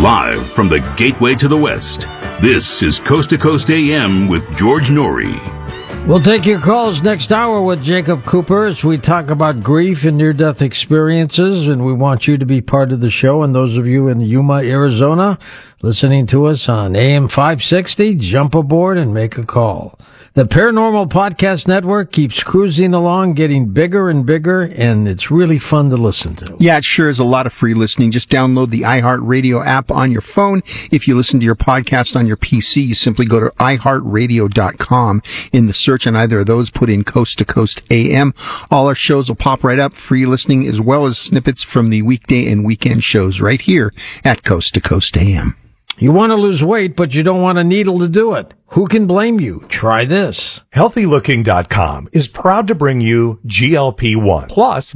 Live from the gateway to the West, this is Coast to Coast AM with George Norrie. We'll take your calls next hour with Jacob Cooper as we talk about grief and near-death experiences, and we want you to be part of the show. And those of you in Yuma, Arizona, listening to us on AM 560, jump aboard and make a call. The Paranormal Podcast Network keeps cruising along, getting bigger and bigger, and it's really fun to listen to. Yeah, it sure is a lot of free listening. Just download the iHeartRadio app on your phone. If you listen to your podcast on your PC, you simply go to iHeartRadio.com. In the search on either of those, put in Coast to Coast AM. All our shows will pop right up, free listening, as well as snippets from the weekday and weekend shows right here at Coast to Coast AM. You want to lose weight, but you don't want a needle to do it. Who can blame you? Try this. HealthyLooking.com is proud to bring you GLP-1 plus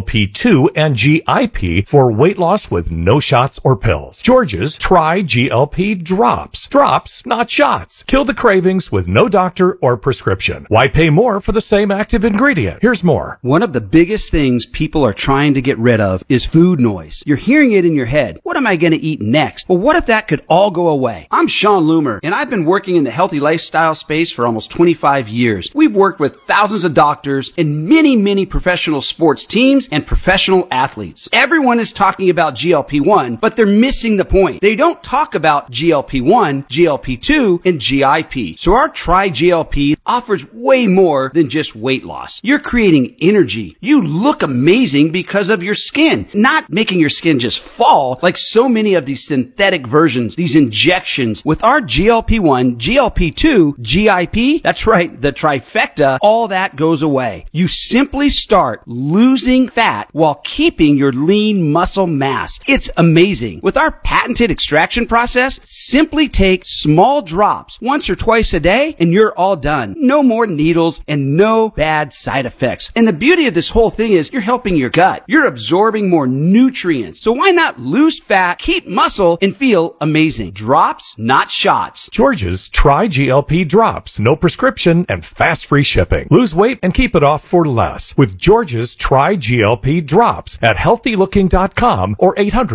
GLP-2 and GIP for weight loss with no shots or pills. George's Try GLP Drops. Drops, not shots. Kill the cravings with no doctor or prescription. Why pay more for the same active ingredient? Here's more. One of the biggest things people are trying to get rid of is food noise. You're hearing it in your head. What am I going to eat next? Well, what if that could all go away? I'm Sean Loomer, and I've been working in the healthy lifestyle space for almost 25 years. We've worked with thousands of doctors and many professional sports teams and professional athletes. Everyone is talking about GLP-1, but they're missing the point. They don't talk about GLP-1, GLP-2, and GIP. So our Try GLP offers way more than just weight loss. You're creating energy. You look amazing because of your skin, not making your skin just fall like so many of these synthetic versions, these injections. With our GLP-1, GLP-2, GIP, that's right, the trifecta, all that goes away. You simply start losing fat while keeping your lean muscle mass. It's amazing. With our patented extraction process, simply take small drops once or twice a day and you're all done. No more needles and no bad side effects. And the beauty of this whole thing is you're helping your gut. You're absorbing more nutrients. So why not lose fat, keep muscle, and feel amazing? Drops, not shots. George's Try GLP Drops, no prescription and fast free shipping. Lose weight and keep it off for less with George's Try GLP Drops at HealthyLooking.com or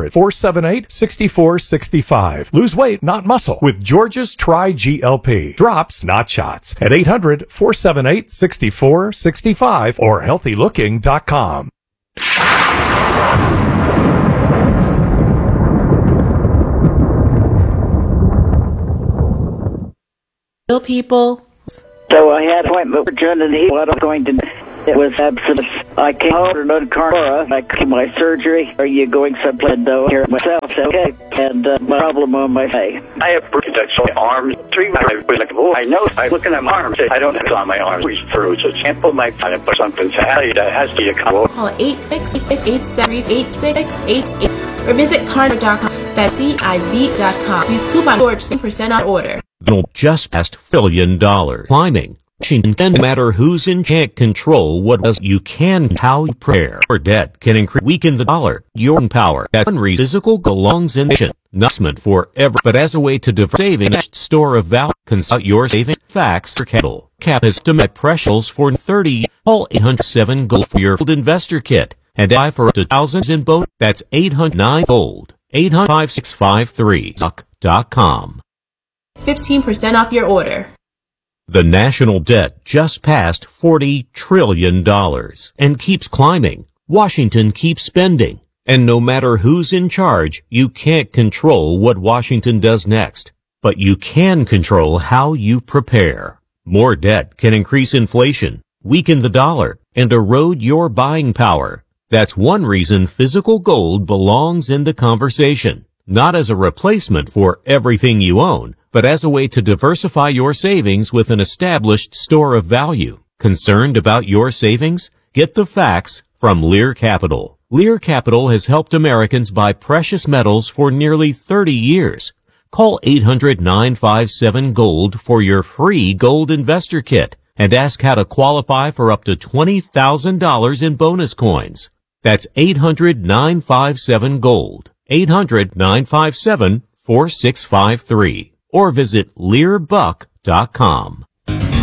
800-478-6465. Lose weight, not muscle with George's Try GLP Drops, not shots at 800-478-6465 or HealthyLooking.com. People. So I had an appointment with Jen and what I'm going to do. It was absent. I came home for no Cora. I got my surgery. Are you going someplace? No, here myself. Okay. And my problem on my face. I have bruises on my arms. 3 months. I know. I look at my arms. I don't have it on my arms. It's bruises. Can't put my hand and put something to have you. That has to be a couple. Call 866-873-8688 or visit Carter.com. That's CIV.com. Use coupon George 10% on order. Just past $1 billion climbing. Washington, no matter who's in, can't control what does you can. How you prayer or debt can increase, weaken the dollar. Your power that physical belongs in nation. Not meant forever, but as a way to divert saving store of value. Consult your saving facts or kettle. Cap estimate precious for 30. Call 807 Gold for your investor kit and buy for up to thousands in bonus. That's 809 Gold. 800-5653.com. 15% off your order. The national debt just passed $40 trillion and keeps climbing. Washington keeps spending. And no matter who's in charge, you can't control what Washington does next. But you can control how you prepare. More debt can increase inflation, weaken the dollar, and erode your buying power. That's one reason physical gold belongs in the conversation. Not as a replacement for everything you own, but as a way to diversify your savings with an established store of value. Concerned about your savings? Get the facts from Lear Capital. Lear Capital has helped Americans buy precious metals for nearly 30 years. Call 800-957-GOLD for your free gold investor kit and ask how to qualify for up to $20,000 in bonus coins. That's 800-957-GOLD. 800-957-4653 or visit learbuck.com.